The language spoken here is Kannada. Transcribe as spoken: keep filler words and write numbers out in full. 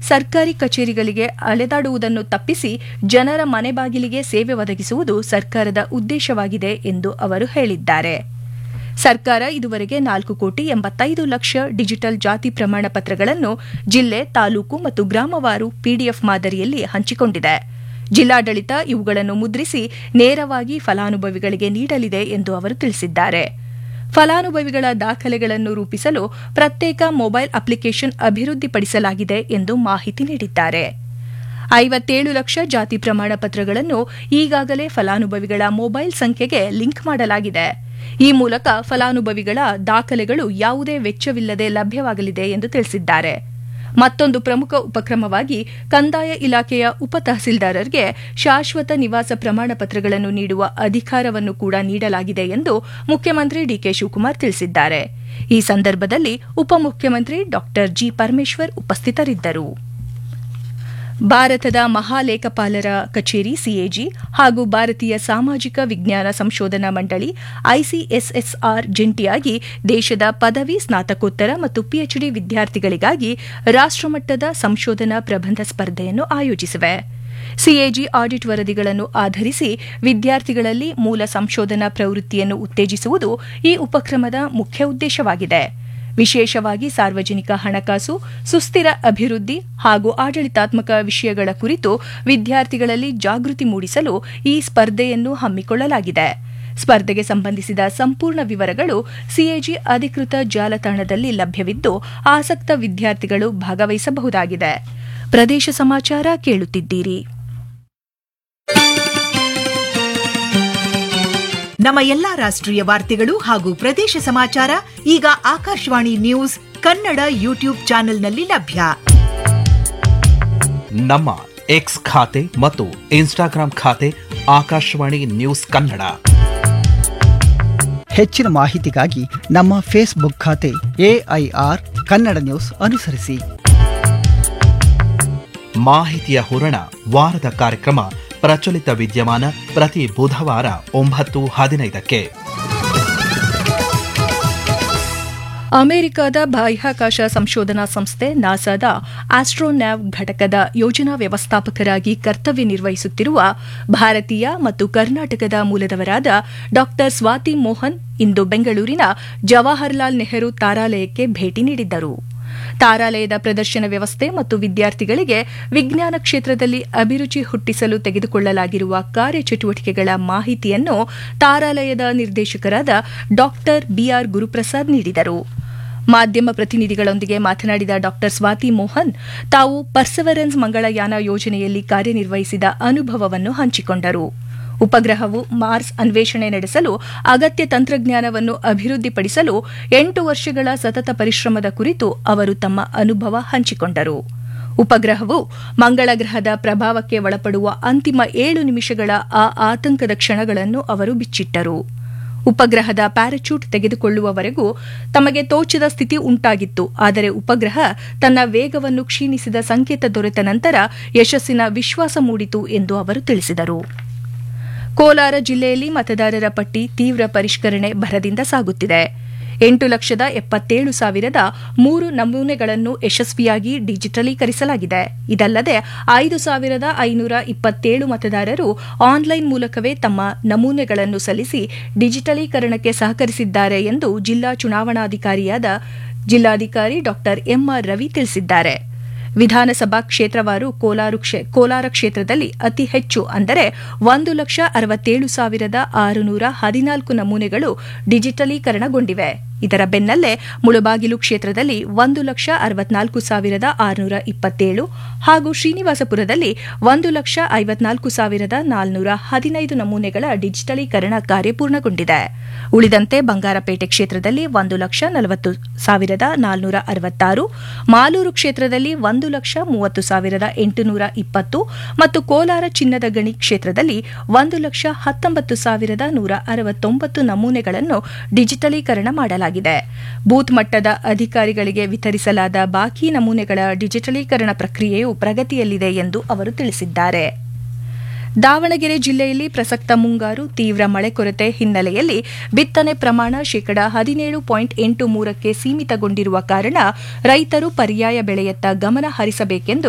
ಸರ್ಕಾರಿ ಕಚೇರಿಗಳಿಗೆ ಅಲೆದಾಡುವುದನ್ನು ತಪ್ಪಿಸಿ ಜನರ ಮನೆ ಬಾಗಿಲಿಗೆ ಸೇವೆ ಒದಗಿಸುವುದು ಸರ್ಕಾರದ ಉದ್ದೇಶವಾಗಿದೆ ಎಂದು ಅವರು ಹೇಳಿದ್ದಾರೆ. ಸರ್ಕಾರ ಇದುವರೆಗೆ ನಾಲ್ಕು ಕೋಟಿ ಎಂಬತ್ತೈದು ಲಕ್ಷ ಡಿಜಿಟಲ್ ಜಾತಿ ಪ್ರಮಾಣ ಪತ್ರಗಳನ್ನು ಜಿಲ್ಲೆ, ತಾಲೂಕು ಮತ್ತು ಗ್ರಾಮವಾರು ಪಿಡಿಎಫ್ ಮಾದರಿಯಲ್ಲಿ ಹಂಚಿಕೊಂಡಿದೆ. ಜಿಲ್ಲಾಡಳಿತ ಇವುಗಳನ್ನು ಮುದ್ರಿಸಿ ನೇರವಾಗಿ ಫಲಾನುಭವಿಗಳಿಗೆ ನೀಡಲಿದೆ ಎಂದು ಅವರು ತಿಳಿಸಿದ್ದಾರೆ. ಫಲಾನುಭವಿಗಳ ದಾಖಲೆಗಳನ್ನು ರೂಪಿಸಲು ಪ್ರತ್ಯೇಕ ಮೊಬೈಲ್ ಅಪ್ಲಿಕೇಶನ್ ಅಭಿವೃದ್ಧಿಪಡಿಸಲಾಗಿದೆ ಎಂದು ಮಾಹಿತಿ ನೀಡಿದ್ದಾರೆ. ಐವತ್ತೇಳು ಲಕ್ಷ ಜಾತಿ ಪ್ರಮಾಣ ಪತ್ರಗಳನ್ನು ಈಗಾಗಲೇ ಫಲಾನುಭವಿಗಳ ಮೊಬೈಲ್ ಸಂಖ್ಯೆಗೆ ಲಿಂಕ್ ಮಾಡಲಾಗಿದೆ. ಈ ಮೂಲಕ ಫಲಾನುಭವಿಗಳ ದಾಖಲೆಗಳು ಯಾವುದೇ ವೆಚ್ಚವಿಲ್ಲದೆ ಲಭ್ಯವಾಗಲಿದೆ ಎಂದು ತಿಳಿಸಿದ್ದಾರೆ. ಮತ್ತೊಂದು ಪ್ರಮುಖ ಉಪಕ್ರಮವಾಗಿ ಕಂದಾಯ ಇಲಾಖೆಯ ಉಪ ತಹಸೀಲ್ದಾರರಿಗೆ ಶಾಶ್ವತ ನಿವಾಸ ಪ್ರಮಾಣ ಪತ್ರಗಳನ್ನು ನೀಡುವ ಅಧಿಕಾರವನ್ನು ಕೂಡ ನೀಡಲಾಗಿದೆ ಎಂದು ಮುಖ್ಯಮಂತ್ರಿ ಡಿಕೆ ಶಿವಕುಮಾರ್ ತಿಳಿಸಿದ್ದಾರೆ. ಈ ಸಂದರ್ಭದಲ್ಲಿ ಉಪಮುಖ್ಯಮಂತ್ರಿ ಡಾ ಜಿ ಪರಮೇಶ್ವರ್ ಉಪಸ್ಥಿತರಿದ್ದರು. ಭಾರತದ ಮಹಾಲೇಖಪಾಲರ ಕಚೇರಿ ಸಿಎಜಿ ಹಾಗೂ ಭಾರತೀಯ ಸಾಮಾಜಿಕ ವಿಜ್ಞಾನ ಸಂಶೋಧನಾ ಮಂಡಳಿ ಐಸಿಎಸ್ಎಸ್ಆರ್ ಜಂಟಿಯಾಗಿ ದೇಶದ ಪದವಿ, ಸ್ನಾತಕೋತ್ತರ ಮತ್ತು ಪಿಎಚ್ಡಿ ವಿದ್ಯಾರ್ಥಿಗಳಿಗಾಗಿ ರಾಷ್ಟಮಟ್ಟದ ಸಂಶೋಧನಾ ಪ್ರಬಂಧ ಸ್ಪರ್ಧೆಯನ್ನು ಆಯೋಜಿಸಿವೆ. ಸಿಎಜಿ ಆಡಿಟ್ ವರದಿಗಳನ್ನು ಆಧರಿಸಿ ವಿದ್ಯಾರ್ಥಿಗಳಲ್ಲಿ ಮೂಲ ಸಂಶೋಧನಾ ಪ್ರವೃತ್ತಿಯನ್ನು ಉತ್ತೇಜಿಸುವುದು ಈ ಉಪಕ್ರಮದ ಮುಖ್ಯ ಉದ್ದೇಶವಾಗಿದೆ. ವಿಶೇಷವಾಗಿ ಸಾರ್ವಜನಿಕ ಹಣಕಾಸು, ಸುಸ್ಥಿರ ಅಭಿವೃದ್ಧಿ ಹಾಗೂ ಆಡಳಿತಾತ್ಮಕ ವಿಷಯಗಳ ಕುರಿತು ವಿದ್ಯಾರ್ಥಿಗಳಲ್ಲಿ ಜಾಗೃತಿ ಮೂಡಿಸಲು ಈ ಸ್ಪರ್ಧೆಯನ್ನು ಹಮ್ಮಿಕೊಳ್ಳಲಾಗಿದೆ. ಸ್ಪರ್ಧೆಗೆ ಸಂಬಂಧಿಸಿದ ಸಂಪೂರ್ಣ ವಿವರಗಳು ಸಿಎಜಿ ಅಧಿಕೃತ ಜಾಲತಾಣದಲ್ಲಿ ಲಭ್ಯವಿದ್ದು ಆಸಕ್ತ ವಿದ್ಯಾರ್ಥಿಗಳು ಭಾಗವಹಿಸಬಹುದಾಗಿದೆ. ಪ್ರದೇಶ ಸಮಾಚಾರ ಕೇಳುತ್ತಿದ್ದೀರಿ. ನಮ್ಮ ಎಲ್ಲಾ ರಾಷ್ಟ್ರೀಯ ವಾರ್ತೆಗಳು ಹಾಗೂ ಪ್ರದೇಶ ಸಮಾಚಾರ ಈಗ ಆಕಾಶವಾಣಿ ನ್ಯೂಸ್ ಕನ್ನಡ ಯೂಟ್ಯೂಬ್ ಚಾನೆಲ್ನಲ್ಲಿ ಲಭ್ಯ. ನಮ್ಮ ಎಕ್ಸ್ ಖಾತೆ ಮತ್ತು ಇನ್ಸ್ಟಾಗ್ರಾಂ ಖಾತೆ ಆಕಾಶವಾಣಿ ನ್ಯೂಸ್ ಕನ್ನಡ. ಹೆಚ್ಚಿನ ಮಾಹಿತಿಗಾಗಿ ನಮ್ಮ ಫೇಸ್ಬುಕ್ ಖಾತೆ ಎಐಆರ್ ಕನ್ನಡ ನ್ಯೂಸ್ ಅನುಸರಿಸಿ. ಮಾಹಿತಿಯ ಹೂರಣ ವಾರದ ಕಾರ್ಯಕ್ರಮ ಪ್ರಚಲಿತ ವಿದ್ಯಮಾನ ಪ್ರತಿ ಬುಧವಾರ ಒಂಬತ್ತು ಹದಿನೈದಕ್ಕೆ. ಅಮೆರಿಕದ ಬಾಹ್ಯಾಕಾಶ ಸಂಶೋಧನಾ ಸಂಸ್ಥೆ ನಾಸಾದ ಆಸ್ಟ್ರೋನ್ಯಾವ್ ಘಟಕದ ಯೋಜನಾ ವ್ಯವಸ್ಥಾಪಕರಾಗಿ ಕರ್ತವ್ಯ ನಿರ್ವಹಿಸುತ್ತಿರುವ ಭಾರತೀಯ ಮತ್ತು ಕರ್ನಾಟಕದ ಮೂಲದವರಾದ ಡಾ ಸ್ವಾತಿ ಮೋಹನ್ ಇಂದು ಬೆಂಗಳೂರಿನ ಜವಾಹರಲಾಲ್ ನೆಹರು ತಾರಾಲಯಕ್ಕೆ ಭೇಟಿ ನೀಡಿದ್ದರು. ತಾರಾಲಯದ ಪ್ರದರ್ಶನ ವ್ಯವಸ್ಥೆ ಮತ್ತು ವಿದ್ಯಾರ್ಥಿಗಳಿಗೆ ವಿಜ್ಞಾನ ಕ್ಷೇತ್ರದಲ್ಲಿ ಅಭಿರುಚಿ ಹುಟ್ಟಿಸಲು ತೆಗೆದುಕೊಳ್ಳಲಾಗಿರುವ ಕಾರ್ಯಚಟುವಟಿಕೆಗಳ ಮಾಹಿತಿಯನ್ನು ತಾರಾಲಯದ ನಿರ್ದೇಶಕರಾದ ಡಾ ಬಿಆರ್ ಗುರುಪ್ರಸಾದ್ ನೀಡಿದರು. ಮಾಧ್ಯಮ ಪ್ರತಿನಿಧಿಗಳೊಂದಿಗೆ ಮಾತನಾಡಿದ ಡಾ ಸ್ವಾತಿ ಮೋಹನ್ ತಾವು ಪರ್ಸೆವರೆನ್ಸ್ ಮಂಗಳಯಾನ ಯೋಜನೆಯಲ್ಲಿ ಕಾರ್ಯನಿರ್ವಹಿಸಿದ ಅನುಭವವನ್ನು ಹಂಚಿಕೊಂಡರು. ಉಪಗ್ರಹವು ಮಾರ್ಸ್ ಅನ್ವೇಷಣೆ ನಡೆಸಲು ಅಗತ್ಯ ತಂತ್ರಜ್ಞಾನವನ್ನು ಅಭಿವೃದ್ಧಿಪಡಿಸಲು ಎಂಟು ವರ್ಷಗಳ ಸತತ ಪರಿಶ್ರಮದ ಕುರಿತು ಅವರು ತಮ್ಮ ಅನುಭವ ಹಂಚಿಕೊಂಡರು. ಉಪಗ್ರಹವು ಮಂಗಳ ಗ್ರಹದ ಪ್ರಭಾವಕ್ಕೆ ಒಳಪಡುವ ಅಂತಿಮ ಏಳು ನಿಮಿಷಗಳ ಆ ಆತಂಕದ ಕ್ಷಣಗಳನ್ನು ಅವರು ಬಿಚ್ಚಿಟ್ಟರು. ಉಪಗ್ರಹದ ಪ್ಯಾರಾಚೂಟ್ ತೆಗೆದುಕೊಳ್ಳುವವರೆಗೂ ತಮಗೆ ತೋಚದ ಸ್ಥಿತಿ ಉಂಟಾಗಿತ್ತು. ಆದರೆ ಉಪಗ್ರಹ ತನ್ನ ವೇಗವನ್ನು ಕ್ಷೀಣಿಸಿದ ಸಂಕೇತ ದೊರೆತ ನಂತರ ಯಶಸ್ಸಿನ ವಿಶ್ವಾಸ ಮೂಡಿತು ಎಂದು ಅವರು ತಿಳಿಸಿದರು. ಕೋಲಾರ ಜಿಲ್ಲೆಯಲ್ಲಿ ಮತದಾರರ ಪಟ್ಟಿ ತೀವ್ರ ಪರಿಷ್ಕರಣೆ ಭರದಿಂದ ಸಾಗುತ್ತಿದೆ. ಎಂಟು ಲಕ್ಷದ ಎಪ್ಪತ್ತೇಳು ಸಾವಿರದ ಮೂರು ನಮೂನೆಗಳನ್ನು ಯಶಸ್ವಿಯಾಗಿ ಡಿಜಿಟಲೀಕರಿಸಲಾಗಿದೆ. ಇದಲ್ಲದೆ ಐದು ಸಾವಿರದ ಐನೂರ ಇಪ್ಪತ್ತೇಳು ಮತದಾರರು ಆನ್ಲೈನ್ ಮೂಲಕವೇ ತಮ್ಮ ನಮೂನೆಗಳನ್ನು ಸಲ್ಲಿಸಿ ಡಿಜಿಟಲೀಕರಣಕ್ಕೆ ಸಹಕರಿಸಿದ್ದಾರೆ ಎಂದು ಜಿಲ್ಲಾ ಚುನಾವಣಾಧಿಕಾರಿಯಾದ ಜಿಲ್ಲಾಧಿಕಾರಿ ಡಾ ಎಂಆರ್ ರವಿ ತಿಳಿಸಿದ್ದಾರೆ. ವಿಧಾನಸಭಾ ಕ್ಷೇತ್ರವಾರು ಕೋಲಾರ ಕ್ಷೇತ್ರದಲ್ಲಿ ಅತಿ ಹೆಚ್ಚು ಅಂದರೆ ಒಂದು ಲಕ್ಷ ಅರವತ್ತೇಳು ಸಾವಿರದ ಆರುನೂರ ಹದಿನಾಲ್ಕು ನಮೂನೆಗಳು ಡಿಜಿಟಲೀಕರಣಗೊಂಡಿವೆ. ಇದರ ಬೆನ್ನಲ್ಲೇ ಮುಳಬಾಗಿಲು ಕ್ಷೇತ್ರದಲ್ಲಿ ಒಂದು ಲಕ್ಷ ಅರವತ್ನಾಲ್ಕು ಸಾವಿರದ ಆರುನೂರ ಇಪ್ಪತ್ತೇಳು ಹಾಗೂ ಶ್ರೀನಿವಾಸಪುರದಲ್ಲಿ ಒಂದು ಲಕ್ಷ ಐವತ್ನಾಲ್ಕು ಸಾವಿರದ ನಾಲ್ನೂರ ಹದಿನೈದು ನಮೂನೆಗಳ ಡಿಜಿಟಲೀಕರಣ ಕಾರ್ಯ ಪೂರ್ಣಗೊಂಡಿದೆ. ಉಳಿದಂತೆ ಬಂಗಾರಪೇಟೆ ಕ್ಷೇತ್ರದಲ್ಲಿ ಒಂದು ಲಕ್ಷ ನಲವತ್ತು ಸಾವಿರದ ನಾಲ್ನೂರ ಅರವತ್ತಾರು, ಮಾಲೂರು ಕ್ಷೇತ್ರದಲ್ಲಿ ಒಂದು ಲಕ್ಷ ಮೂವತ್ತು ಸಾವಿರದ ಎಂಟುನೂರ ಇಪ್ಪತ್ತು ಮತ್ತು ಕೋಲಾರ ಚಿನ್ನದ ಗಣಿ ಕ್ಷೇತ್ರದಲ್ಲಿ ಒಂದು ಲಕ್ಷ ಹತ್ತೊಂಬತ್ತು ಸಾವಿರದ ನೂರ ಅರವತ್ತೊಂಬತ್ತು ನಮೂನೆಗಳನ್ನು ಡಿಜಿಟಲೀಕರಣ ಮಾಡಲಾಗಿದೆ. ಬೂತ್ ಮಟ್ಟದ ಅಧಿಕಾರಿಗಳಿಗೆ ವಿತರಿಸಲಾದ ಬಾಕಿ ನಮೂನೆಗಳ ಡಿಜಿಟಲೀಕರಣ ಪ್ರಕ್ರಿಯೆಯು ಪ್ರಗತಿಯಲ್ಲಿದೆ ಎಂದು ಅವರು ತಿಳಿಸಿದ್ದಾರೆ. ದಾವಣಗೆರೆ ಜಿಲ್ಲೆಯಲ್ಲಿ ಪ್ರಸಕ್ತ ಮುಂಗಾರು ತೀವ್ರ ಮಳೆ ಕೊರತೆ ಹಿನ್ನೆಲೆಯಲ್ಲಿ ಬಿತ್ತನೆ ಪ್ರಮಾಣ ಶೇಕಡಾ ಹದಿನೇಳು ಪಾಯಿಂಟ್ ಎಂಟು ಮೂರಕ್ಕೆ ಸೀಮಿತಗೊಂಡಿರುವ ಕಾರಣ ರೈತರು ಪರ್ಯಾಯ ಬೆಳೆಯತ್ತ ಗಮನ ಹರಿಸಬೇಕೆಂದು